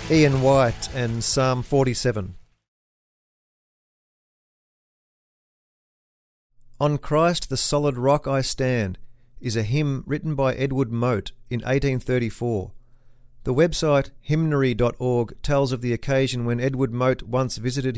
Ian White and Psalm 47. On Christ the Solid Rock I Stand is a hymn written by Edward Mote in 1834. The website hymnary.org tells of the occasion when Edward Mote once visited